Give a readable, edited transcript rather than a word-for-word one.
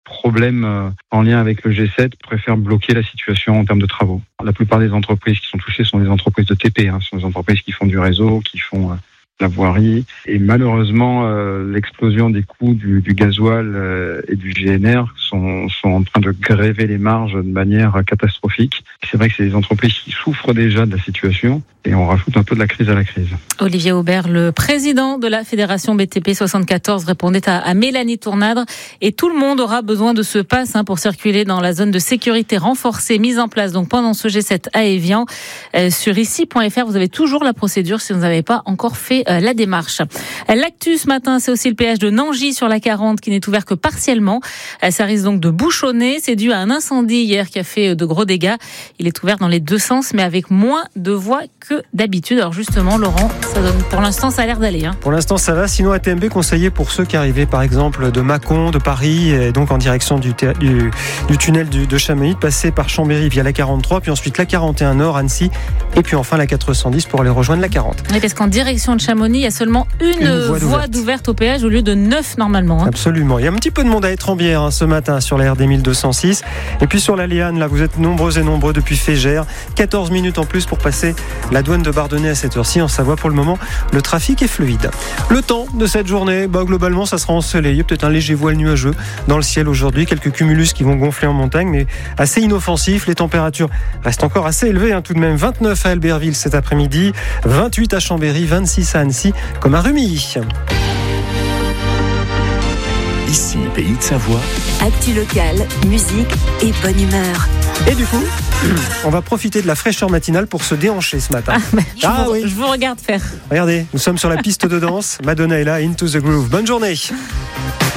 problèmes en lien avec le G7 préfèrent bloquer la situation en termes de travaux. La plupart des entreprises qui sont touchées sont des entreprises de TP, ce sont des entreprises qui font du réseau, qui font la voirie. Et malheureusement, l'explosion des coûts du gasoil et du GNR sont en train de gréver les marges de manière catastrophique. C'est vrai que c'est des entreprises qui souffrent déjà de la situation et on rajoute un peu de la crise à la crise. Olivier Aubert, le président de la Fédération BTP 74, répondait à Mélanie Tournadre. Et tout le monde aura besoin de ce pass pour circuler dans la zone de sécurité renforcée mise en place donc pendant ce G7 à Évian. Sur ici.fr, vous avez toujours la procédure si vous n'avez pas encore fait la démarche. L'actu ce matin, c'est aussi le péage de Nangy sur la 40 qui n'est ouvert que partiellement. Ça risque donc de bouchonner. C'est dû à un incendie hier qui a fait de gros dégâts. Il est ouvert dans les deux sens, mais avec moins de voies que d'habitude. Alors justement, Laurent, pour l'instant, ça a l'air d'aller. Pour l'instant, ça va. Sinon, ATMB conseillé pour ceux qui arrivaient, par exemple, de Mâcon, de Paris, et donc en direction du tunnel de Chamonix, de passer par Chambéry via la 43, puis ensuite la 41 Nord, Annecy, et puis enfin la 410 pour aller rejoindre la 40. Oui, parce qu'en direction de Chamonix, il y a seulement une voie d'ouverte au péage au lieu de 9 normalement. Absolument. Il y a un petit peu de monde à Étrembières ce matin sur la RD 1206. Et puis sur la Liane, là, vous êtes nombreux et nombreux depuis Fégère. 14 minutes en plus pour passer la douane de Bardonnay à cette heure-ci. En Savoie, pour le moment, le trafic est fluide. Le temps de cette journée, globalement, ça sera ensoleillé. Peut-être un léger voile nuageux dans le ciel aujourd'hui. Quelques cumulus qui vont gonfler en montagne, mais assez inoffensifs. Les températures restent encore assez élevées, tout de même. 29 à Albertville cet après-midi, 28 à Chambéry, 26 à Annecy, comme à Rumilly. Ici, Pays de Savoie. Actu locale, musique et bonne humeur. Et du coup, on va profiter de la fraîcheur matinale pour se déhancher ce matin. Je vous regarde faire. Regardez, nous sommes sur la piste de danse. Madonna est là, Into the Groove. Bonne journée.